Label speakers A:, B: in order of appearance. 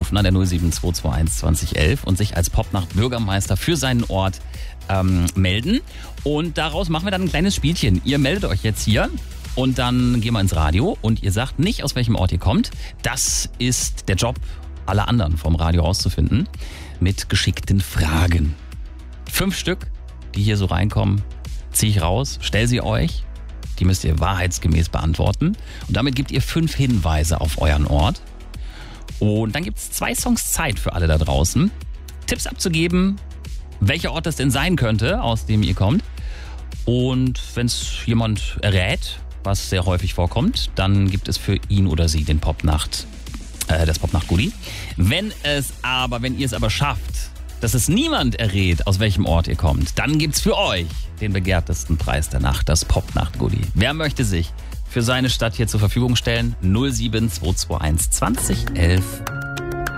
A: anrufen an der 07221 2011 und sich als Popnacht-Bürgermeister für seinen Ort melden. Und daraus machen wir dann ein kleines Spielchen. Ihr meldet euch jetzt hier und dann gehen wir ins Radio und ihr sagt nicht, aus welchem Ort ihr kommt. Das ist der Job aller anderen vom Radio rauszufinden mit geschickten Fragen. 5 Stück, die hier so reinkommen, ziehe ich raus, stell sie euch. Die müsst ihr wahrheitsgemäß beantworten. Und damit gebt ihr 5 Hinweise auf euren Ort. Und dann gibt es 2 Songs Zeit für alle da draußen, Tipps abzugeben, welcher Ort das denn sein könnte, aus dem ihr kommt. Und wenn es jemand errät, was sehr häufig vorkommt, dann gibt es für ihn oder sie den das Popnacht-Goodie. Wenn ihr es aber schafft, dass es niemand errät, aus welchem Ort ihr kommt, dann gibt's für euch den begehrtesten Preis der Nacht, das Popnacht-Goodie. Wer möchte sich für seine Stadt hier zur Verfügung stellen? 07221 2011.